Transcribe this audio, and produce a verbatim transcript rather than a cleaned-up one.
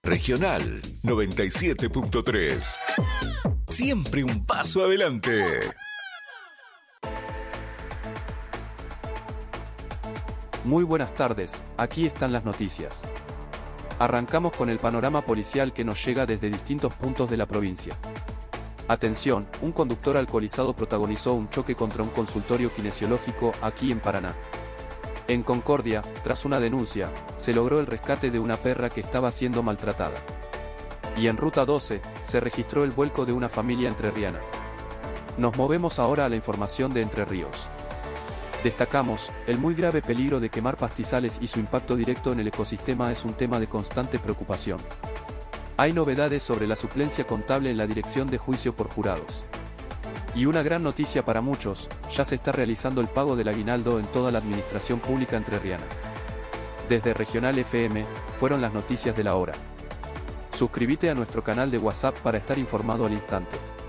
Regional noventa y siete punto tres. Siempre un paso adelante. Muy buenas tardes, aquí están las noticias. Arrancamos con el panorama policial que nos llega desde distintos puntos de la provincia. Atención, un conductor alcoholizado protagonizó un choque contra un consultorio kinesiológico aquí en Paraná. En Concordia, tras una denuncia, se logró el rescate de una perra que estaba siendo maltratada. Y en Ruta doce, se registró el vuelco de una familia entrerriana. Nos movemos ahora a la información de Entre Ríos. Destacamos, el muy grave peligro de quemar pastizales y su impacto directo en el ecosistema es un tema de constante preocupación. Hay novedades sobre la suplencia contable en la Dirección de Juicio por Jurados. Y una gran noticia para muchos, ya se está realizando el pago del aguinaldo en toda la administración pública entrerriana. Desde Regional F M, fueron las noticias de la hora. Suscríbete a nuestro canal de WhatsApp para estar informado al instante.